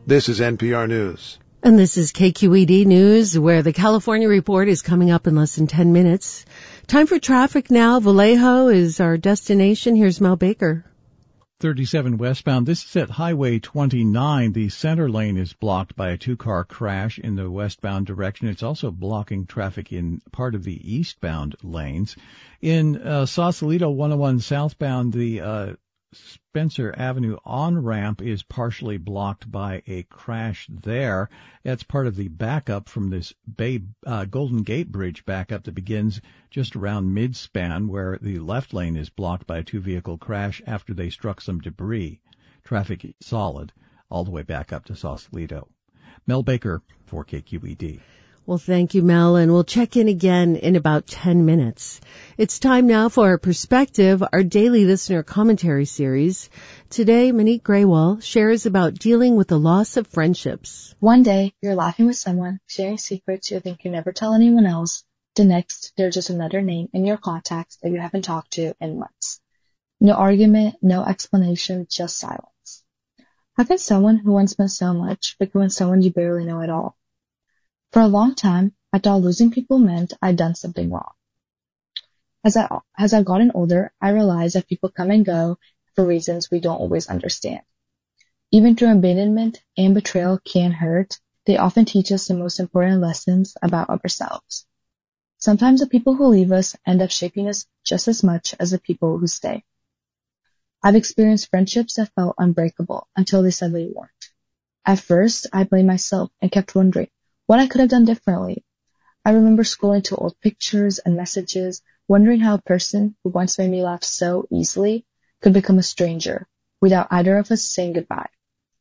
This is NPR News. And this is KQED News, where the California Report is coming up in less than 10 minutes. Time for traffic now. Vallejo is our destination. Here's Mel Baker. 37 westbound. This is at Highway 29. The center lane is blocked by a two-car crash in the westbound direction. It's also blocking traffic in part of the eastbound lanes. In Sausalito 101 southbound, the Spencer Avenue on-ramp is partially blocked by a crash there. That's part of the backup from this Golden Gate Bridge backup that begins just around mid-span, where the left lane is blocked by a two-vehicle crash after they struck some debris. Traffic is solid all the way back up to Sausalito. Mel Baker for KQED. Well, thank you, Mel, and we'll check in again in about 10 minutes. It's time now for Perspective, our daily listener commentary series. Today, Monique Graywall shares about dealing with the loss of friendships. One day, you're laughing with someone, sharing secrets you think you never tell anyone else. The next, there's just another name in your contacts that you haven't talked to in months. No argument, no explanation, just silence. How can someone who once meant so much become someone you barely know at all? For a long time, I thought losing people meant I'd done something wrong. As I've gotten older, I realized that people come and go for reasons we don't always understand. Even through abandonment and betrayal can hurt, they often teach us the most important lessons about ourselves. Sometimes the people who leave us end up shaping us just as much as the people who stay. I've experienced friendships that felt unbreakable until they suddenly weren't. At first, I blamed myself and kept wondering what I could have done differently. I remember scrolling to old pictures and messages, wondering how a person who once made me laugh so easily could become a stranger without either of us saying goodbye.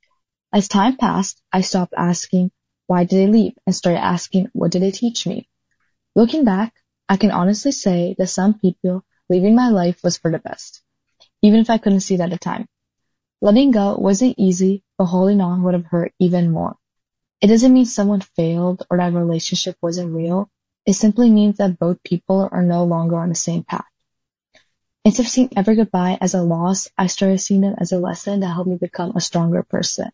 As time passed, I stopped asking, why did they leave, and started asking, what did they teach me? Looking back, I can honestly say that some people leaving my life was for the best, even if I couldn't see it at the time. Letting go wasn't easy, but holding on would have hurt even more. It doesn't mean someone failed or that a relationship wasn't real. It simply means that both people are no longer on the same path. Instead of seeing every goodbye as a loss, I started seeing it as a lesson that helped me become a stronger person.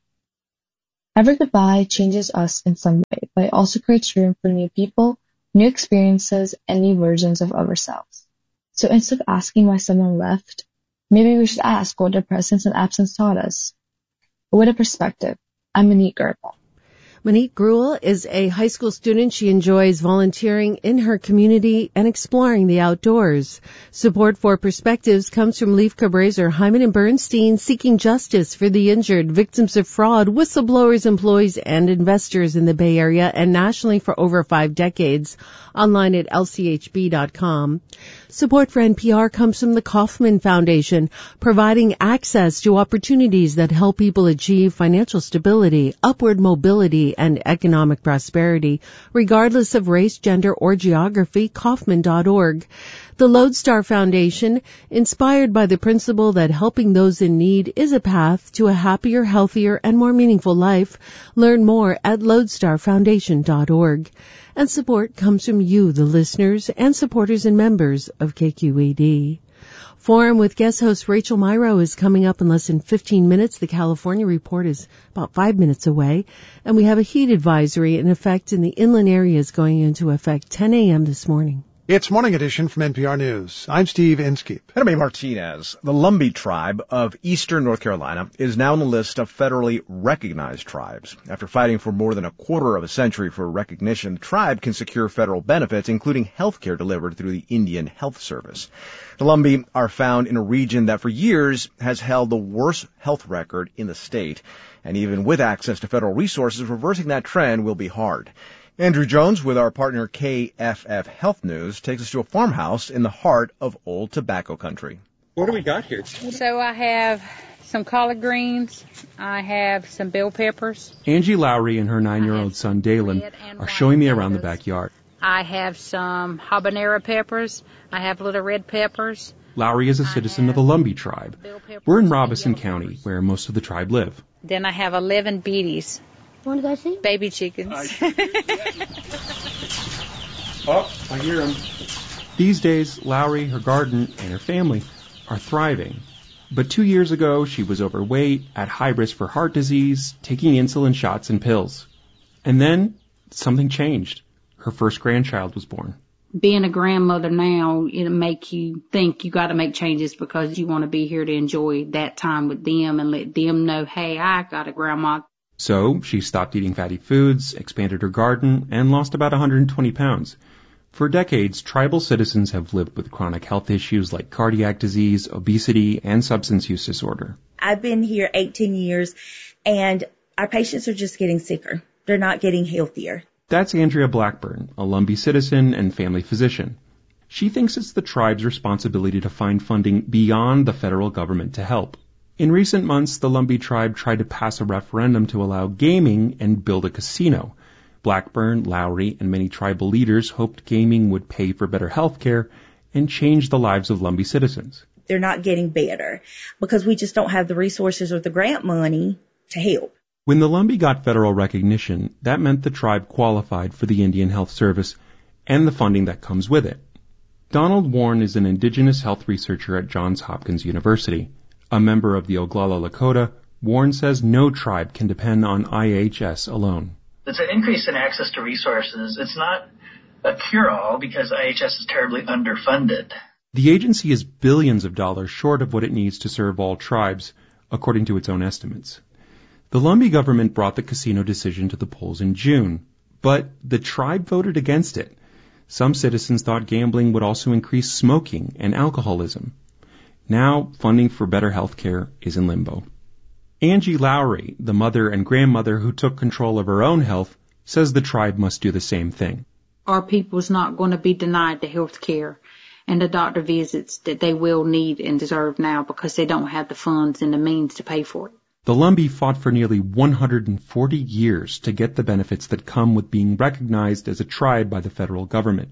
Every goodbye changes us in some way, but it also creates room for new people, new experiences, and new versions of ourselves. So instead of asking why someone left, maybe we should ask what their presence and absence taught us. With a perspective, I'm Monique Graywall. Monique Gruel is a high school student. She enjoys volunteering in her community and exploring the outdoors. Support for Perspectives comes from Leif Cabraser, Hyman & Bernstein, seeking justice for the injured, victims of fraud, whistleblowers, employees, and investors in the Bay Area and nationally for over 5 decades. Online at lchb.com. Support for NPR comes from the Kauffman Foundation, providing access to opportunities that help people achieve financial stability, upward mobility, and economic prosperity, regardless of race, gender, or geography. Kauffman.org. The Lodestar Foundation, inspired by the principle that helping those in need is a path to a happier, healthier, and more meaningful life. Learn more at lodestarfoundation.org. And support comes from you, the listeners, and supporters and members of KQED. Forum with guest host Rachel Myrow is coming up in less than 15 minutes. The California Report is about 5 minutes away. And we have a heat advisory in effect in the inland areas going into effect 10 a.m. this morning. It's Morning Edition from NPR News. I'm Steve Inskeep. Henry Martinez. The Lumbee tribe of eastern North Carolina is now on the list of federally recognized tribes. After fighting for more than a quarter of a century for recognition, the tribe can secure federal benefits, including health care delivered through the Indian Health Service. The Lumbee are found in a region that for years has held the worst health record in the state. And even with access to federal resources, reversing that trend will be hard. Andrew Jones, with our partner KFF Health News, takes us to a farmhouse in the heart of old tobacco country. What do we got here? So I have some collard greens. I have some bell peppers. Angie Lowry and her 9-year-old son Dalen are showing me around the backyard. I have some habanero peppers. I have little red peppers. Lowry is a citizen of the Lumbee tribe. We're in Robeson County, where most of the tribe live. Then I have 11 beaties. What did I say? Baby chickens. Oh, I hear them. These days, Lowry, her garden, and her family are thriving. But 2 years ago, she was overweight, at high risk for heart disease, taking insulin shots and pills. And then something changed. Her first grandchild was born. Being a grandmother now, it'll make you think you got to make changes because you want to be here to enjoy that time with them and let them know, hey, I got a grandma. So she stopped eating fatty foods, expanded her garden, and lost about 120 pounds. For decades, tribal citizens have lived with chronic health issues like cardiac disease, obesity, and substance use disorder. I've been here 18 years, and our patients are just getting sicker. They're not getting healthier. That's Andrea Blackburn, a Lumbee citizen and family physician. She thinks it's the tribe's responsibility to find funding beyond the federal government to help. In recent months, the Lumbee tribe tried to pass a referendum to allow gaming and build a casino. Blackburn, Lowry, and many tribal leaders hoped gaming would pay for better health care and change the lives of Lumbee citizens. They're not getting better because we just don't have the resources or the grant money to help. When the Lumbee got federal recognition, that meant the tribe qualified for the Indian Health Service and the funding that comes with it. Donald Warren is an indigenous health researcher at Johns Hopkins University. A member of the Oglala Lakota, Warren says no tribe can depend on IHS alone. It's an increase in access to resources. It's not a cure-all because IHS is terribly underfunded. The agency is billions of dollars short of what it needs to serve all tribes, according to its own estimates. The Lumbee government brought the casino decision to the polls in June, but the tribe voted against it. Some citizens thought gambling would also increase smoking and alcoholism. Now, funding for better health care is in limbo. Angie Lowry, the mother and grandmother who took control of her own health, says the tribe must do the same thing. Our people's not going to be denied the health care and the doctor visits that they will need and deserve now because they don't have the funds and the means to pay for it. The Lumbee fought for nearly 140 years to get the benefits that come with being recognized as a tribe by the federal government.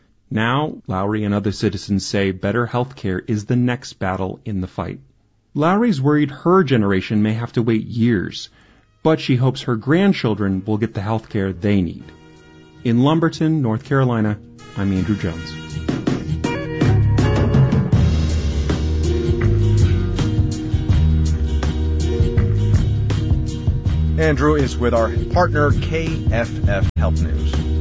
Now, Lowry and other citizens say better health care is the next battle in the fight. Lowry's worried her generation may have to wait years, but she hopes her grandchildren will get the health care they need. In Lumberton, North Carolina, I'm Andrew Jones. Andrew is with our partner KFF Health News.